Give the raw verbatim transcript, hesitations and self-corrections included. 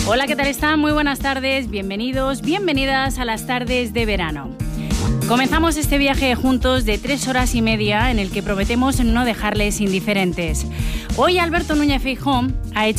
Hola, ¿qué tal están? Muy buenas tardes, bienvenidos, bienvenidas a las tardes de verano. Comenzamos este viaje juntos de tres horas y media en el que prometemos no dejarles indiferentes. Hoy Alberto Núñez Feijóo ha hecho